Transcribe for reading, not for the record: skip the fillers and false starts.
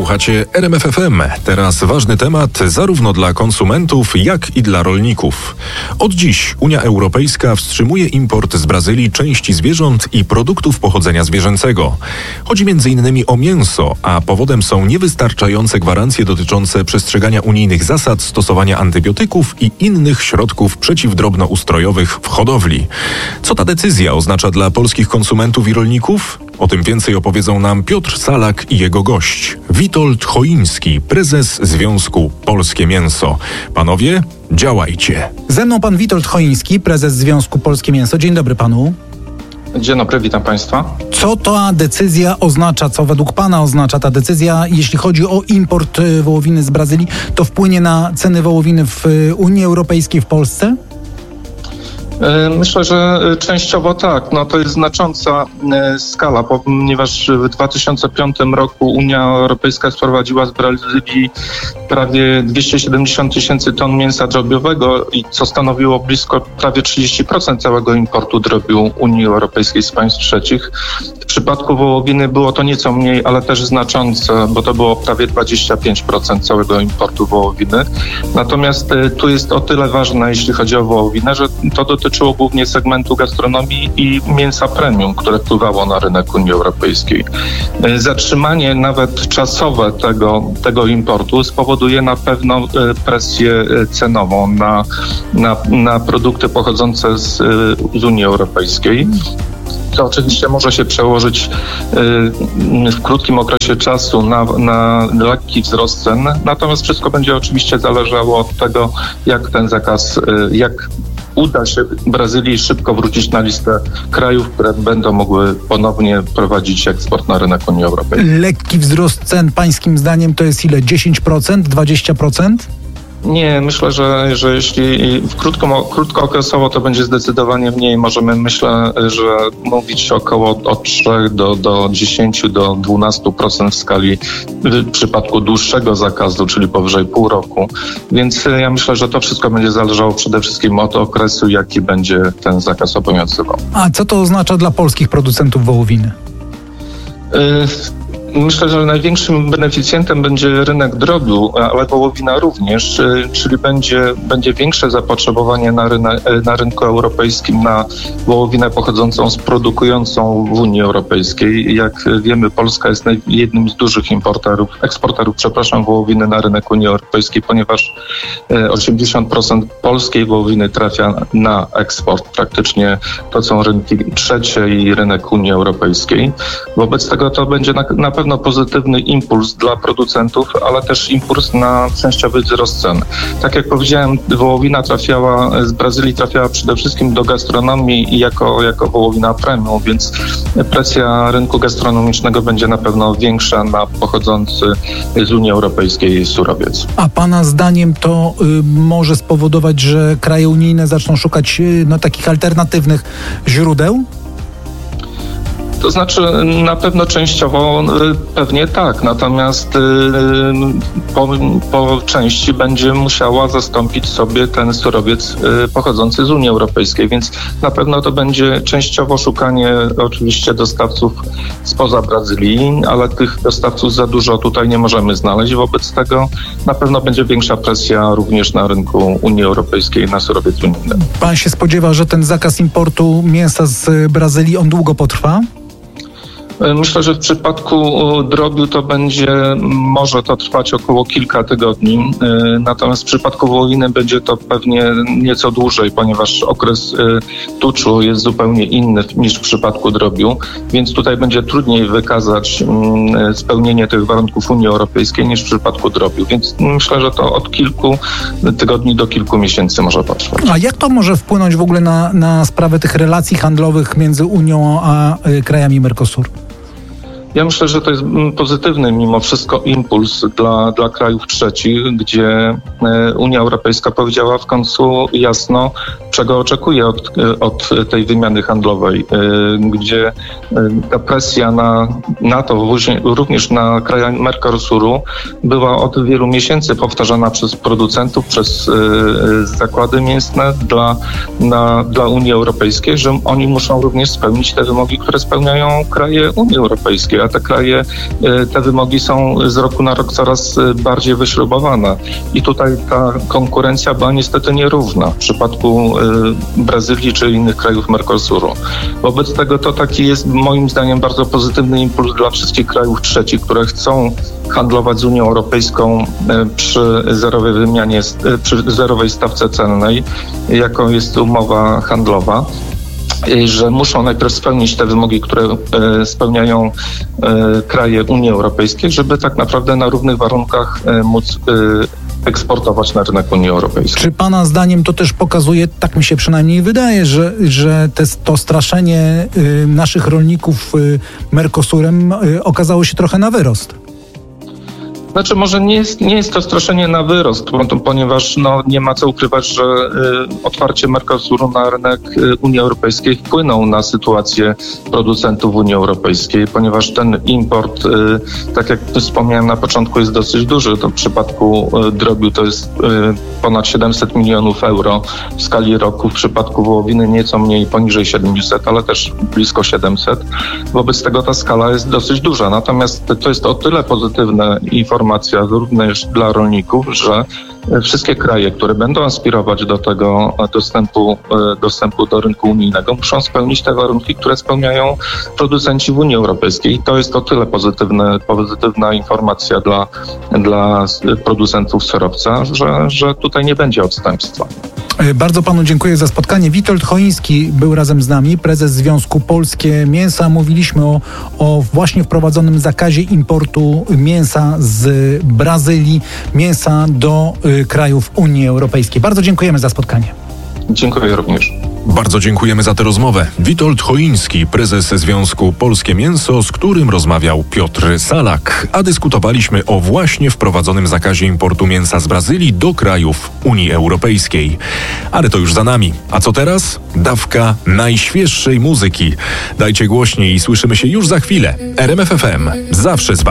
Słuchacie RMF FM. Teraz ważny temat zarówno dla konsumentów, jak i dla rolników. Od dziś Unia Europejska wstrzymuje import z Brazylii części zwierząt i produktów pochodzenia zwierzęcego. Chodzi m.in. o mięso, a powodem są niewystarczające gwarancje dotyczące przestrzegania unijnych zasad stosowania antybiotyków i innych środków przeciwdrobnoustrojowych w hodowli. Co ta decyzja oznacza dla polskich konsumentów i rolników? O tym więcej opowiedzą nam Piotr Salak i jego gość, Witold Choiński, prezes Związku Polskie Mięso. Panowie, działajcie. Ze mną pan Witold Choiński, prezes Związku Polskie Mięso. Dzień dobry panu. Dzień dobry, witam państwa. Co ta decyzja oznacza, co według pana oznacza ta decyzja, jeśli chodzi o import wołowiny z Brazylii? To wpłynie na ceny wołowiny w Unii Europejskiej, w Polsce? Myślę, że częściowo tak. To jest znacząca skala, ponieważ w 2005 roku Unia Europejska sprowadziła z Brazylii prawie 270 tysięcy ton mięsa drobiowego, co stanowiło blisko prawie 30% całego importu drobiu Unii Europejskiej z państw trzecich. W przypadku wołowiny było to nieco mniej, ale też znaczące, bo to było prawie 25% całego importu wołowiny. Natomiast tu jest o tyle ważne, jeśli chodzi o wołowinę, że to dotyczyło głównie segmentu gastronomii i mięsa premium, które wpływało na rynek Unii Europejskiej. Zatrzymanie nawet czasowe tego importu spowoduje na pewno presję cenową na produkty pochodzące z Unii Europejskiej. To oczywiście może się przełożyć w krótkim okresie czasu na lekki wzrost cen, natomiast wszystko będzie oczywiście zależało od tego, jak ten zakaz, jak uda się Brazylii szybko wrócić na listę krajów, które będą mogły ponownie prowadzić eksport na rynek Unii Europejskiej. Lekki wzrost cen pańskim zdaniem to jest ile? 10%? 20%? Nie, myślę, że jeśli krótkookresowo to będzie zdecydowanie mniej. Możemy, myślę, że mówić około od 3 do 10 do 12% w skali w przypadku dłuższego zakazu, czyli powyżej pół roku. Więc ja myślę, że to wszystko będzie zależało przede wszystkim od okresu, jaki będzie ten zakaz obowiązywał. A co to oznacza dla polskich producentów wołowiny? Myślę, że największym beneficjentem będzie rynek drobiu, ale wołowina również, czyli będzie większe zapotrzebowanie na rynku europejskim na wołowinę pochodzącą z produkującą w Unii Europejskiej. Jak wiemy, Polska jest jednym z dużych eksporterów wołowiny na rynek Unii Europejskiej, ponieważ 80% polskiej wołowiny trafia na eksport. Praktycznie to są rynki trzecie i rynek Unii Europejskiej. Wobec tego to będzie na pewno pozytywny impuls dla producentów, ale też impuls na częściowy wzrost cen. Tak jak powiedziałem, wołowina z Brazylii trafiała przede wszystkim do gastronomii i jako wołowina premium, więc presja rynku gastronomicznego będzie na pewno większa na pochodzący z Unii Europejskiej surowiec. A pana zdaniem to może spowodować, że kraje unijne zaczną szukać takich alternatywnych źródeł? To znaczy na pewno częściowo pewnie tak, natomiast po części będzie musiała zastąpić sobie ten surowiec pochodzący z Unii Europejskiej, więc na pewno to będzie częściowo szukanie oczywiście dostawców spoza Brazylii, ale tych dostawców za dużo tutaj nie możemy znaleźć, wobec tego na pewno będzie większa presja również na rynku Unii Europejskiej na surowiec unijny. Pan się spodziewa, że ten zakaz importu mięsa z Brazylii on długo potrwa? Myślę, że w przypadku drobiu może to trwać około kilka tygodni, natomiast w przypadku wołowiny będzie to pewnie nieco dłużej, ponieważ okres tuczu jest zupełnie inny niż w przypadku drobiu, więc tutaj będzie trudniej wykazać spełnienie tych warunków Unii Europejskiej niż w przypadku drobiu, więc myślę, że to od kilku tygodni do kilku miesięcy może potrwać. A jak to może wpłynąć w ogóle na sprawę tych relacji handlowych między Unią a krajami Mercosur? Ja myślę, że to jest pozytywny mimo wszystko impuls dla krajów trzecich, gdzie Unia Europejska powiedziała w końcu jasno, czego oczekuje od tej wymiany handlowej, gdzie ta presja na to, również na kraje Mercosuru, była od wielu miesięcy powtarzana przez producentów, przez zakłady mięsne dla Unii Europejskiej, że oni muszą również spełnić te wymogi, które spełniają kraje Unii Europejskiej, a te wymogi są z roku na rok coraz bardziej wyśrubowane. I tutaj ta konkurencja była niestety nierówna w przypadku Brazylii czy innych krajów Mercosuru. Wobec tego to taki jest moim zdaniem bardzo pozytywny impuls dla wszystkich krajów trzecich, które chcą handlować z Unią Europejską przy zerowej wymianie, przy zerowej stawce celnej, jaką jest umowa handlowa, że muszą najpierw spełnić te wymogi, które spełniają kraje Unii Europejskiej, żeby tak naprawdę na równych warunkach móc eksportować na rynek Unii Europejskiej. Czy pana zdaniem to też pokazuje, tak mi się przynajmniej wydaje, że to straszenie naszych rolników Mercosurem okazało się trochę na wyrost? Znaczy może nie jest to straszenie na wyrost, ponieważ nie ma co ukrywać, że otwarcie Mercosuru na rynek Unii Europejskiej wpłynął na sytuację producentów Unii Europejskiej, ponieważ ten import, tak jak wspomniałem na początku, jest dosyć duży. To w przypadku drobiu to jest ponad 700 milionów euro w skali roku, w przypadku wołowiny nieco mniej, poniżej 700, ale też blisko 700. Wobec tego ta skala jest dosyć duża. Natomiast to jest o tyle pozytywna informacja również dla rolników, że wszystkie kraje, które będą aspirować do tego dostępu do rynku unijnego, muszą spełnić te warunki, które spełniają producenci w Unii Europejskiej. I to jest o tyle pozytywna informacja dla producentów surowca, że tutaj nie będzie odstępstwa. Bardzo panu dziękuję za spotkanie. Witold Choiński był razem z nami, prezes Związku Polskie Mięsa. Mówiliśmy o właśnie wprowadzonym zakazie importu mięsa z Brazylii, mięsa do krajów Unii Europejskiej. Bardzo dziękujemy za spotkanie. Dziękuję również. Bardzo dziękujemy za tę rozmowę. Witold Choiński, prezes Związku Polskie Mięso, z którym rozmawiał Piotr Salak. A dyskutowaliśmy o właśnie wprowadzonym zakazie importu mięsa z Brazylii do krajów Unii Europejskiej. Ale to już za nami. A co teraz? Dawka najświeższej muzyki. Dajcie głośniej i słyszymy się już za chwilę. RMF FM. Zawsze z wami.